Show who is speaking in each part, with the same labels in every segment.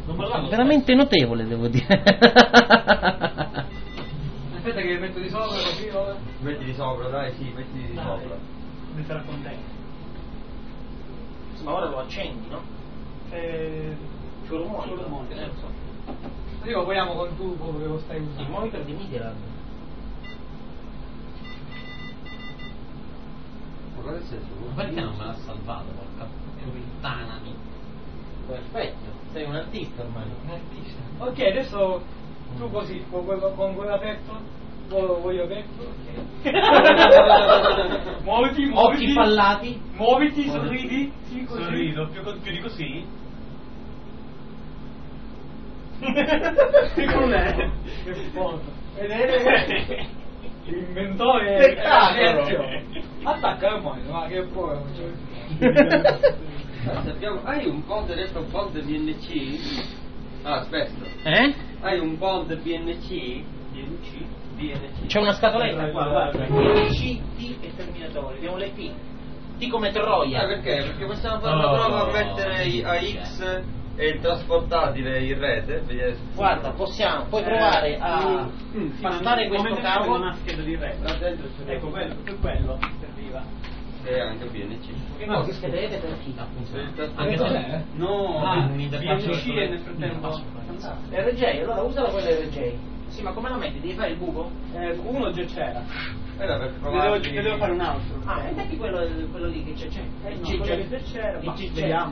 Speaker 1: veramente notevole, devo dire.
Speaker 2: Aspetta che metto di sopra così ora.
Speaker 3: Metti di sopra, dai, sì, metti di sopra.
Speaker 2: Mi sarà contento.
Speaker 1: Ma ora lo accendi, no? Ci vuole un monitor.
Speaker 2: Io vogliamo col tubo che lo stai usando.
Speaker 1: Il monitor di Media.
Speaker 3: Ma cosa è senso?
Speaker 4: Ma perché non me l'ha salvato, porca puttana?
Speaker 1: Perfetto, sei un artista ormai.
Speaker 2: Un artista. Ok, adesso tu così, con quello aperto, voglio aperto, ok. muoviti,
Speaker 1: Occhi pallati.
Speaker 2: muoviti, sorridi, sì, così.
Speaker 4: Sorrido, più di così?
Speaker 2: Com'è? Che foto. Vedete? L'inventore attacca il monitor, ma che poi
Speaker 3: Hai un Bond adesso, un Bond BNC? Ah, aspetta. Hai un Bond BNC? BNC?
Speaker 1: C'è una scatoletta qua, guarda. C, T e terminatori. Abbiamo le P. T come Troia.
Speaker 3: Perché? Perché possiamo fare una prova a mettere a X e il trasportatile in rete.
Speaker 1: Guarda, puoi provare a passare questo cavo.
Speaker 2: una scheda di rete. Ecco, quello serviva.
Speaker 3: E anche BNC.
Speaker 1: No, che schedete per chi?
Speaker 4: Anche se
Speaker 2: No,
Speaker 4: un'interfaccia
Speaker 2: BNC e nel frattempo
Speaker 1: RJ, allora usala quella RJ. Sì, ma come la metti? Devi fare il buco?
Speaker 2: uno già c'era.
Speaker 3: Era per
Speaker 2: Ne
Speaker 3: provare.
Speaker 2: devo fare un altro.
Speaker 1: Ah, e metti quello lì che c'è.
Speaker 2: No, quello che c'era, ma vediamo.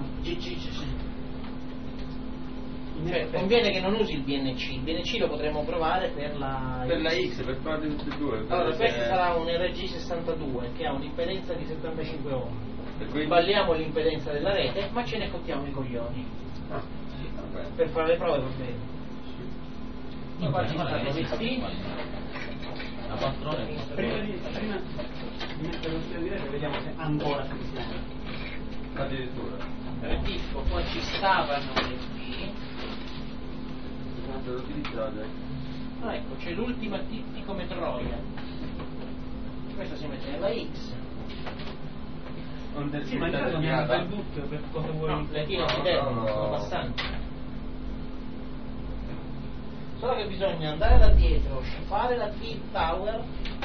Speaker 1: Cioè, conviene che non usi il BNC. Il BNC lo potremo provare per la
Speaker 3: X, per provare tutti e due.
Speaker 1: Allora, questo sarà un RG62 che ha un'impedenza di 75 ohm.
Speaker 3: E quindi...
Speaker 1: Sbagliamo l'impedenza della rete, ma ce ne cottiamo i coglioni. Per fare le prove va bene. Qua ci stanno visti.
Speaker 4: La 4 ore.
Speaker 2: Prima di mettere lo scheda di rete vediamo se ancora funziona.
Speaker 3: Addirittura.
Speaker 1: Capisco, poi ci stavano le P.
Speaker 3: Quanto lo utilizzate?
Speaker 1: Ah, ecco, c'è l'ultima T come Troia. Questa si mette nella X.
Speaker 2: Sì, ma in caso mi hanno il boot per cosa vuoi.
Speaker 1: No, le T non si perdono, sono passanti. Solo che bisogna andare da dietro, fare la T tower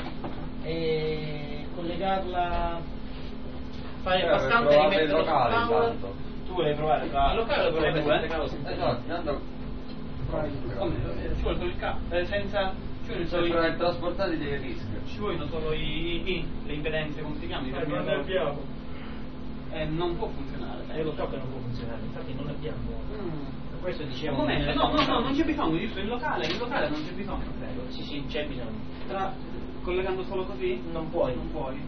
Speaker 1: e collegarla, fare passante e rimetterlo sul tower.
Speaker 2: Tu vuoi provare
Speaker 1: Il locale lo vorrei mettere cavo senza
Speaker 3: Esatto, tanto
Speaker 2: ci vuole solo il cavo, senza ci vuole solo
Speaker 3: per trasportati dei rischi.
Speaker 2: ci vogliono solo le impedenze, come si chiamano? Non abbiamo. Non può funzionare.
Speaker 1: Io lo so che non può funzionare, infatti non abbiamo. Per questo dicevo.
Speaker 2: Un momento, no, non c'è bisogno, giusto, in locale non c'è bisogno, credo.
Speaker 1: Sì, c'è bisogno.
Speaker 2: Collegando solo così?
Speaker 1: Non puoi.
Speaker 2: Non puoi.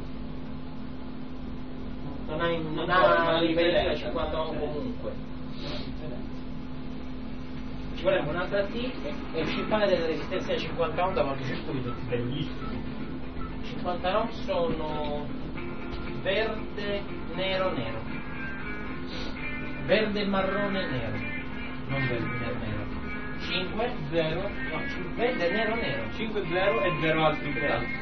Speaker 1: Non ha l'impedenza 50 ohm comunque. Ci vorrebbe un'altra T e scippare delle resistenze a 50 ohm da qualche circuito. Bellissimo. 50 ohm sono verde, nero, nero. Verde, marrone, nero. Non verde, nero. 5, 0, no, verde, nero, nero.
Speaker 2: 5, 0 e 0 altri creati.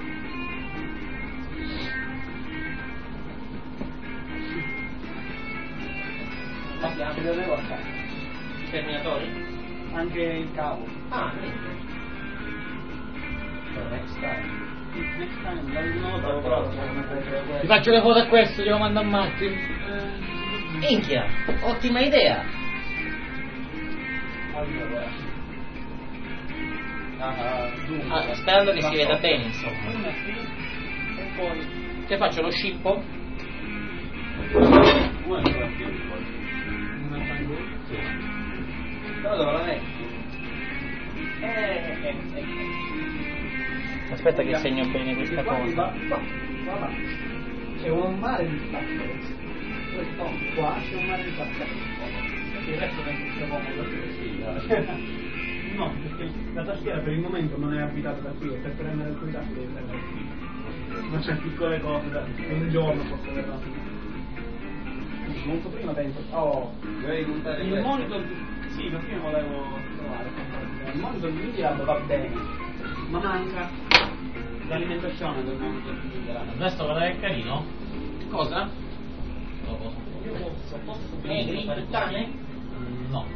Speaker 1: Passiamo.
Speaker 2: Ce li avevo a casa.
Speaker 1: I terminatori?
Speaker 2: Anche il cavo.
Speaker 1: Ah, niente.
Speaker 2: Next time non lo trovo proprio.
Speaker 4: Ti faccio le foto a questo, glielo mando a Matti.
Speaker 1: Minchia, ottima idea.
Speaker 2: Allora,
Speaker 1: Sperando che si veda bene, insomma.
Speaker 2: una sì e poi
Speaker 1: Che faccio, lo scippo?
Speaker 3: Una sola più di voi.
Speaker 2: una triangolo.
Speaker 3: Sì. Però dove la metti?
Speaker 1: Aspetta che segno bene questa cosa.
Speaker 2: C'è un mare di spazio. Qua c'è un mare di spazio. Il resto non è comodo. No, perché la tastiera per il momento non è abitata da qui e per premere alcuni tasti devi premere qui. Ma c'è piccole cose da un giorno posso averla. Molto prima penso.
Speaker 3: Dovevi montare
Speaker 2: Il
Speaker 3: questo?
Speaker 2: monitor. Sì, ma prima volevo provare. Il monitor di Media va bene, ma manca l'alimentazione del monitor di Media.
Speaker 4: Questo guarda che è carino.
Speaker 1: Cosa?
Speaker 4: Lo posso.
Speaker 1: Negri, puttane?
Speaker 4: No.